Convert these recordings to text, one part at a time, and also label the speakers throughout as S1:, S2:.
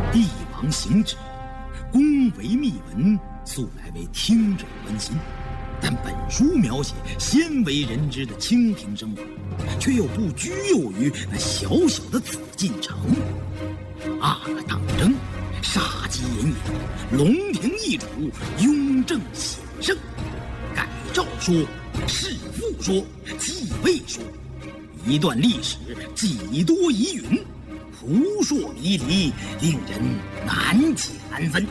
S1: 帝王行止，宫闱秘闻，素来为听者关心。但本书描写鲜为人知的清贫生活，却又不拘囿于那小小的紫禁城。阿哥当征，杀机隐隐，龙庭易主，雍正显圣。改诏说，弑父说，继位说，一段历史几多疑云，扑朔迷离，令人难解难分。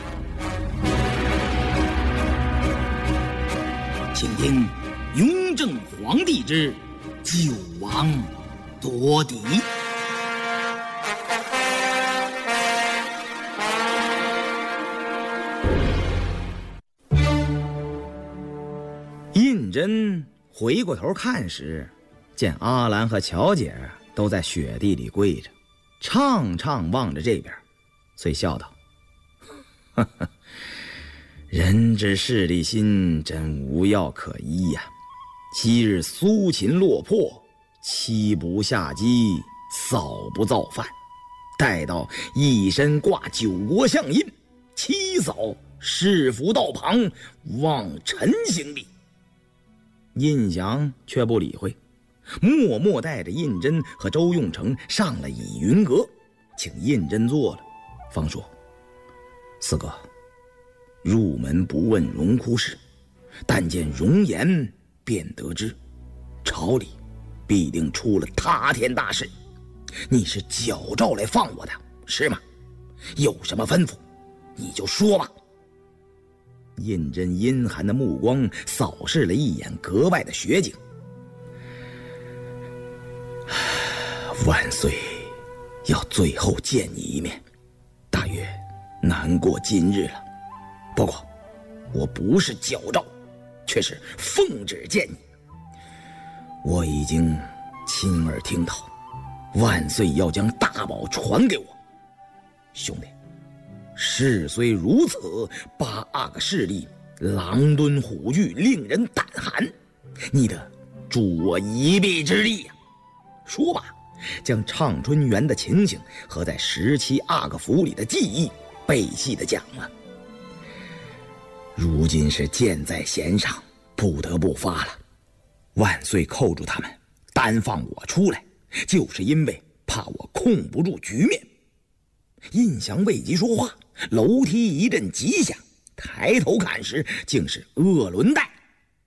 S1: 请听雍正皇帝之九王夺嫡。
S2: 胤禛回过头看时，见阿兰和乔姐都在雪地里跪着，怅怅望着这边，遂笑道：“呵呵，人之势利心，真无药可医呀！昔日苏秦落魄，妻不下机，嫂不造饭，待到一身挂9国相印，妻嫂侍服道旁，望臣行礼。”胤祥却不理会，默默带着胤禛和周用成上了倚云阁，请胤禛坐了，方说：“四哥，入门不问荣枯事，但见容颜便得知，朝里必定出了塌天大事。你是矫诏来放我的，是吗？有什么吩咐，你就说吧。”胤禛阴寒的目光扫视了一眼阁外的雪景。万岁要最后见你一面，大约难过今日了。不过我不是矫诏，却是奉旨见你。我已经亲耳听到，万岁要将大宝传给我。兄弟，事虽如此，8阿哥势力狼吞虎踞，令人胆寒，你得助我一臂之力呀！说罢，将畅春园的情形和在17阿哥府里的记忆背细地讲了。如今是箭在弦上，不得不发了。万岁扣住他们，单放我出来，就是因为怕我控不住局面。胤祥未及说话，楼梯一阵急响，抬头看时，竟是鄂伦岱